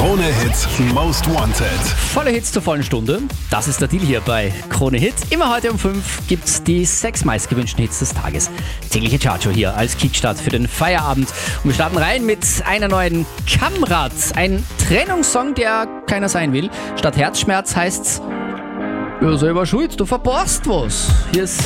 Krone Hits Most Wanted. Volle Hits zur vollen Stunde. Das ist der Deal hier bei Krone Hit. Immer heute um 5 gibt's die 6 meistgewünschten Hits des Tages. Tägliche Chartshow hier als Kickstart für den Feierabend. Und wir starten rein mit einer neuen Kamrat. Ein Trennungssong, der keiner sein will. Statt Herzschmerz heißt's: Ja, selber schuld, du verpasst was. Hier ist